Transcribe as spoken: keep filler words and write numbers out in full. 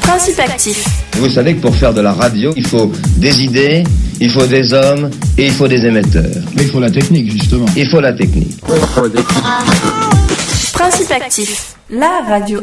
Principe actif. Vous savez que pour faire de la radio, il faut des idées, il faut des hommes et il faut des émetteurs. Mais il faut la technique, justement. Il faut la technique. Principe actif, la radio